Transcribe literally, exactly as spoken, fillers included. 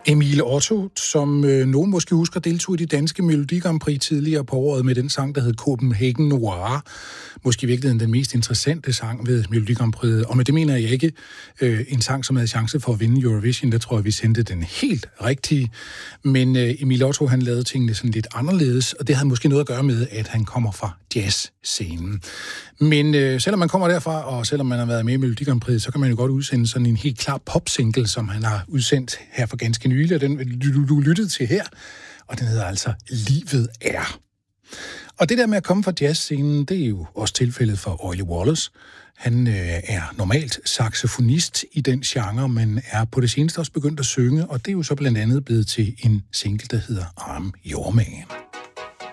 Emil Otto, som øh, nogen måske husker, deltog i de danske Melodi Grand Prix tidligere på året med den sang, der hed Copenhagen Noir. Måske i virkeligheden den mest interessante sang ved Melodi Grand Prix. Og med det mener jeg ikke øh, en sang, som havde chance for at vinde Eurovision. Der tror jeg, vi sendte den helt rigtige. Men øh, Emil Otto, han lavede tingene sådan lidt anderledes, og det havde måske noget at gøre med, at han kommer fra jazzscenen. Men øh, selvom man kommer derfra, og selvom man har været med i Melodi Grand Prix, så kan man jo godt udsende sådan en helt klar popsingle, som han har udsendt her for ganske nylig, og den du, du lyttede til her, og den hedder altså Livet er. Og det der med at komme fra jazzscenen, det er jo også tilfældet for Oily Wallace. Han øh, er normalt saxofonist i den genre, men er på det seneste også begyndt at synge, og det er jo så blandt andet blevet til en single, der hedder I'm Your Man.